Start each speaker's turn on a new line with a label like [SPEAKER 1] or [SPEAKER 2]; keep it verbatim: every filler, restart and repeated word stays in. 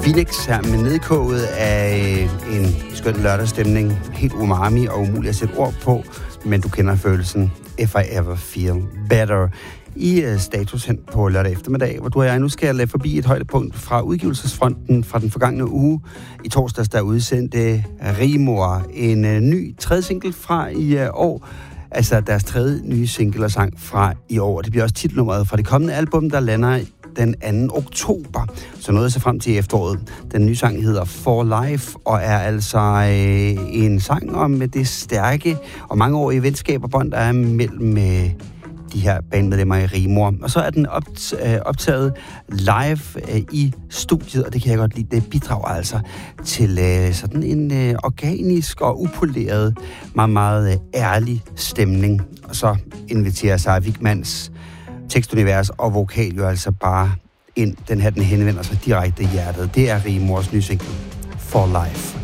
[SPEAKER 1] Phoenix her med nedkoget af en skøn lørdagsstemning. Helt umami og umuligt at sætte ord på, men du kender følelsen. If I ever feel better. I uh, status hen på lørdag eftermiddag, hvor du og jeg nu skal forbi et højdepunkt fra udgivelsesfronten fra den forgangne uge. I torsdags der udsendte Rimor en uh, ny tredje single fra i uh, år. Altså deres tredje nye single og sang fra i år. Det bliver også titelnummeret fra det kommende album, der lander den anden oktober. Så noget at se frem til efteråret. Den nye sang hedder For Life, og er altså øh, en sang om det stærke og mangeårige venskab og bånd, der er mellem øh, de her bandmedlemmer i Rimor. Og så er den opt- øh, optaget live øh, i studiet, og det kan jeg godt lide. Det bidrager altså til øh, sådan en øh, organisk og upoleret, meget, meget øh, ærlig stemning. Og så inviterer sig Vigmans tekstunivers og vokal jo altså bare ind. Den her, den henvender sig direkte i hjertet. Det er Rimors nye single, For Life.